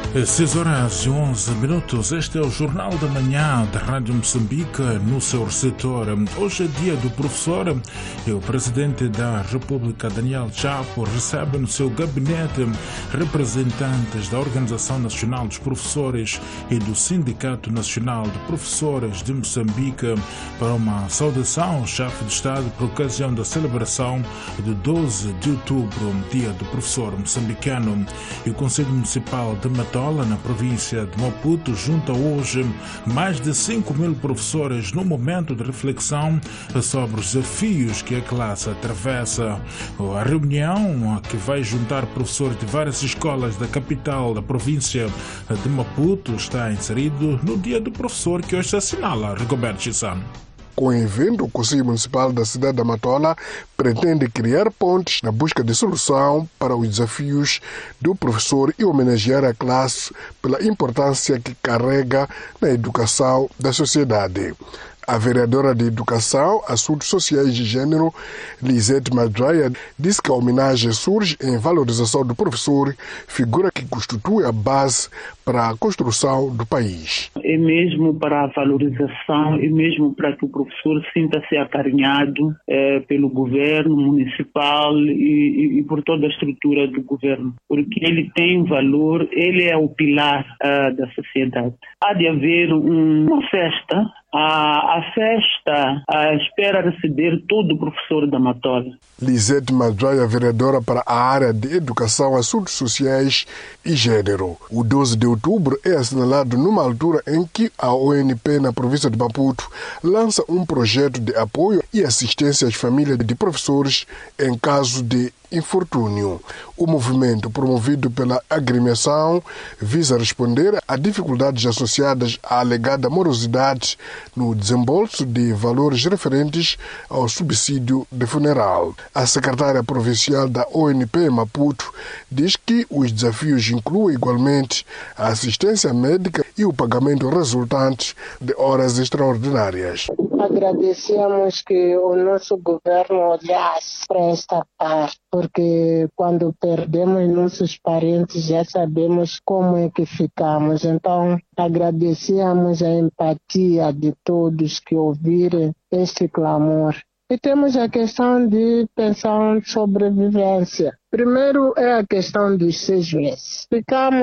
6h11. Este é o Jornal da Manhã da Rádio Moçambique no seu receptor. Hoje é dia do professor e o Presidente da República, Daniel Chapo, recebe no seu gabinete representantes da Organização Nacional dos Professores e do Sindicato Nacional de Professores de Moçambique para uma saudação ao chefe de Estado por ocasião da celebração de 12 de outubro, dia do professor moçambicano. E o Conselho Municipal de Matola, na província de Maputo, junta hoje mais de 5.000 professores no momento de reflexão sobre os desafios que a classe atravessa. A reunião, que vai juntar professores de várias escolas da capital da província de Maputo, está inserido no Dia do Professor, que hoje se assinala. Rigoberto Chissano. Com o evento, o Conselho Municipal da cidade da Matola pretende criar pontes na busca de solução para os desafios do professor e homenagear a classe pela importância que carrega na educação da sociedade. A vereadora de Educação, Assuntos Sociais e Gênero, Lisete Madraia, disse que a homenagem surge em valorização do professor, figura que constitui a base para a construção do país. É mesmo para a valorização, é mesmo para que o professor sinta-se acarinhado pelo governo municipal e por toda a estrutura do governo, porque ele tem valor, ele é o pilar da sociedade. Há de haver uma festa. A festa espera receber todo o professor da Matola. Lisete Madraia, vereadora para a área de Educação, Assuntos Sociais e Gênero. O 12 de outubro é assinalado numa altura em que a ONP na província de Maputo lança um projeto de apoio e assistência às famílias de professores em caso de infortúnio. O movimento, promovido pela agremiação, visa responder a dificuldades associadas à alegada morosidade no desembolso de valores referentes ao subsídio de funeral. A secretária provincial da ONP em Maputo diz que os desafios incluem igualmente a assistência médica e o pagamento resultante de horas extraordinárias. Agradecemos que o nosso governo olhasse para esta parte, porque quando perdemos nossos parentes já sabemos como é que ficamos. Então, agradecemos a empatia de todos que ouviram este clamor. E temos a questão de pensão de sobrevivência. Primeiro é a questão dos 6 meses. Ficamos